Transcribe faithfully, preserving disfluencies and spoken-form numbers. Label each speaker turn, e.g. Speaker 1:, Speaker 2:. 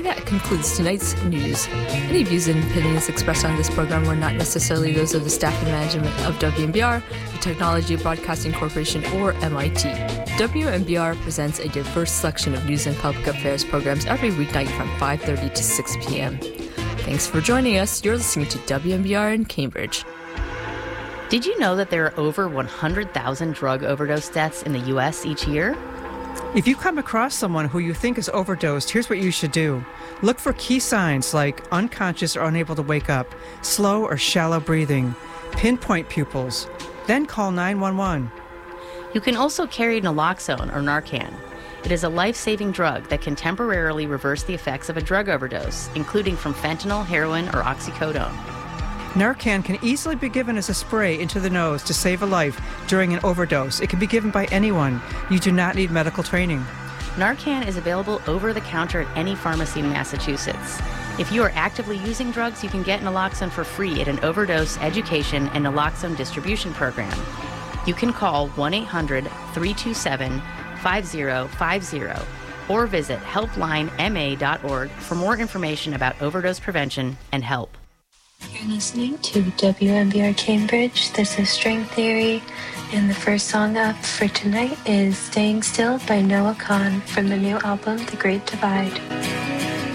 Speaker 1: And that concludes tonight's news. Any views and opinions expressed on this program were not necessarily those of the staff and management of W M B R, the Technology Broadcasting Corporation, or M I T. W M B R presents a diverse selection of news and public affairs programs every weeknight from five thirty to six p.m. Thanks for joining us. You're listening to W M B R in Cambridge.
Speaker 2: Did you know that there are over one hundred thousand drug overdose deaths in the U S each year?
Speaker 3: If you come across someone who you think is overdosed, here's what you should do. Look for key signs like unconscious or unable to wake up, slow or shallow breathing, pinpoint pupils. Then call nine one one.
Speaker 2: You can also carry naloxone or Narcan. It is a life-saving drug that can temporarily reverse the effects of a drug overdose, including from fentanyl, heroin, or oxycodone.
Speaker 3: Narcan can easily be given as a spray into the nose to save a life during an overdose. It can be given by anyone. You do not need medical training.
Speaker 2: Narcan is available over the counter at any pharmacy in Massachusetts. If you are actively using drugs, you can get naloxone for free at an overdose education and naloxone distribution program. You can call one eight hundred three two seven five zero five zero or visit helpline m a dot org for more information about overdose prevention and help.
Speaker 4: You're listening to W M B R Cambridge. This is String Theory, and the first song up for tonight is Staying Still by Noah Kahan from the new album The Great Divide.